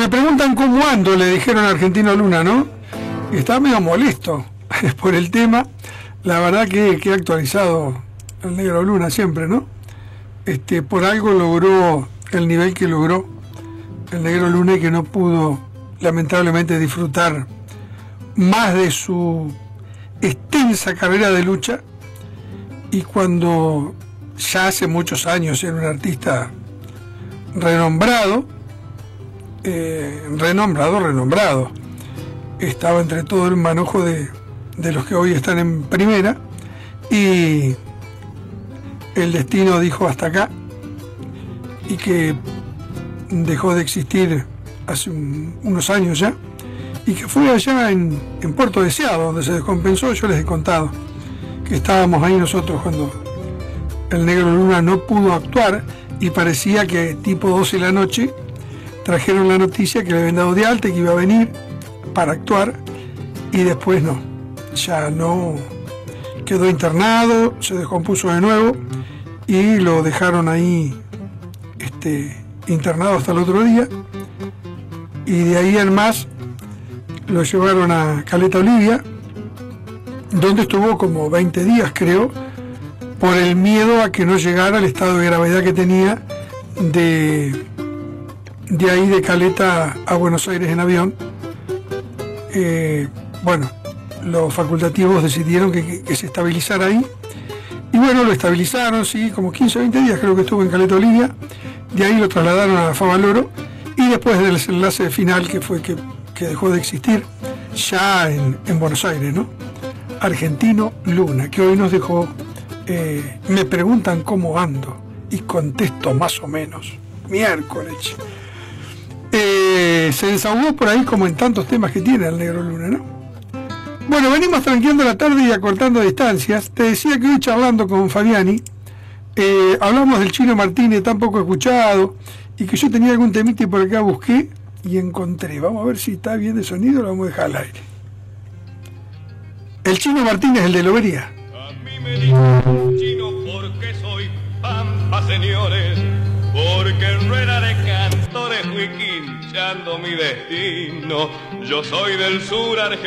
Me preguntan cómo ando, le dijeron a Argentino Luna, ¿no? Y estaba medio molesto por el tema. La verdad que ha actualizado el Negro Luna siempre, ¿no? Por algo logró el nivel que logró el Negro Luna y que no pudo, lamentablemente, disfrutar más de su extensa carrera de lucha. Y cuando ya hace muchos años era un artista renombrado, estaba entre todo el manojo de los que hoy están en primera, y el destino dijo hasta acá, y que dejó de existir hace unos años ya, y que fue allá en Puerto Deseado donde se descompensó. Yo les he contado que estábamos ahí nosotros cuando el Negro Luna no pudo actuar, y parecía que tipo 12 de la noche trajeron la noticia que le habían dado de alta y que iba a venir para actuar, y después no, ya no, quedó internado, se descompuso de nuevo y lo dejaron ahí internado hasta el otro día, y de ahí en más lo llevaron a Caleta Olivia, donde estuvo como 20 días, creo, por el miedo a que no llegara al estado de gravedad que tenía de ahí de Caleta a Buenos Aires en avión. Bueno, los facultativos decidieron que se estabilizara ahí, y bueno, lo estabilizaron, sí, como 15 o 20 días creo que estuvo en Caleta Olivia. De ahí lo trasladaron a Favaloro, y después del desenlace final, que fue que dejó de existir ya en Buenos Aires, ¿no? Argentino Luna, que hoy nos dejó. Me preguntan cómo ando y contesto más o menos. Miércoles. Se desahogó por ahí como en tantos temas que tiene el Negro Luna, ¿no? Bueno, venimos tranqueando la tarde y acortando distancias. Te decía que hoy, charlando con Fabiani, hablamos del Chino Martínez, tan poco escuchado, y que yo tenía algún temita y por acá busqué y encontré. Vamos a ver si está bien de sonido, lo vamos a dejar al aire. El Chino Martínez, el de Lobería. A mí me dicen chino porque soy pampa, señores, porque en rueda de cantores fui quinchando mi destino. Yo soy del sur argentino.